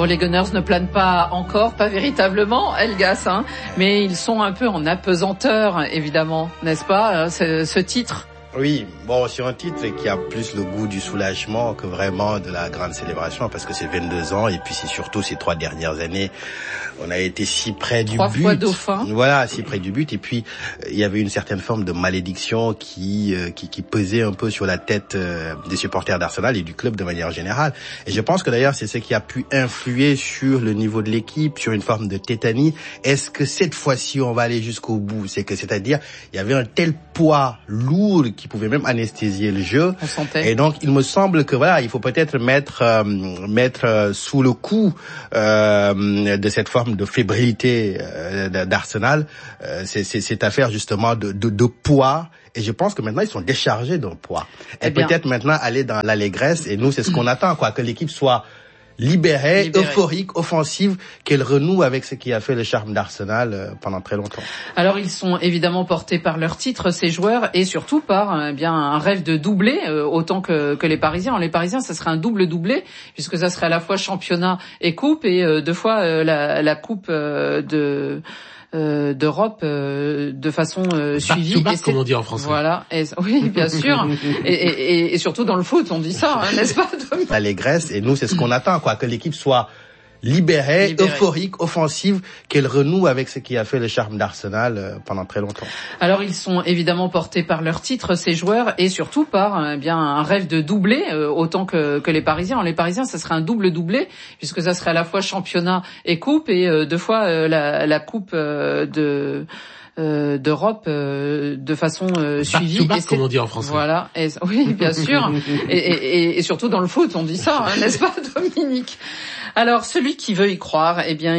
Bon, les Gunners ne planent pas encore, pas véritablement, Elgas, mais ils sont un peu en apesanteur, évidemment, n'est-ce pas, ce titre? Oui, bon, sur un titre qui a plus le goût du soulagement que vraiment de la grande célébration, parce que c'est 22 ans, et puis c'est surtout ces 3 dernières années, on a été si près du but. 3 fois dauphin. Voilà, si près du but, et puis il y avait une certaine forme de malédiction qui pesait un peu sur la tête des supporters d'Arsenal et du club de manière générale. Et je pense que d'ailleurs c'est ce qui a pu influer sur le niveau de l'équipe, sur une forme de tétanie. Est-ce que cette fois-ci on va aller jusqu'au bout? C'est-à-dire, il y avait un tel poids lourd qui pouvait même anesthésier le jeu. On sentait. Et donc, il me semble que voilà, il faut peut-être mettre sous le coup de cette forme de fébrilité d'Arsenal cette affaire justement de poids. Et je pense que maintenant, ils sont déchargés d'un poids. Et peut-être maintenant aller dans l'allégresse. Et nous, c'est ce qu'on attend, que l'équipe soit libérée, euphorique, offensive, qu'elle renoue avec ce qui a fait le charme d'Arsenal pendant très longtemps. Alors ils sont évidemment portés par leur titre, ces joueurs, et surtout par un rêve de doublé, autant que les Parisiens. Les Parisiens, ça serait un doublé, puisque ça serait à la fois championnat et coupe, et 2 fois la coupe d'Europe de façon suivie. Back to back, comme on dit en français. Voilà, oui, bien sûr. et surtout dans le foot, on dit ça, n'est-ce pas, Dominique? L'allégresse, et nous, c'est ce qu'on attend, que l'équipe soit libérée, euphorique, offensive, qu'elle renoue avec ce qui a fait le charme d'Arsenal pendant très longtemps. Alors ils sont évidemment portés par leur titre, ces joueurs, et surtout par un rêve de doublé, autant que les Parisiens. Les Parisiens, ça serait un doublé, puisque ça serait à la fois championnat et coupe, et 2 fois la coupe d'Europe de façon suivie. Back to back, comme on dit en français. Voilà, oui, bien sûr. et surtout dans le foot, on dit ça, n'est-ce pas, Dominique? Alors celui qui veut y croire,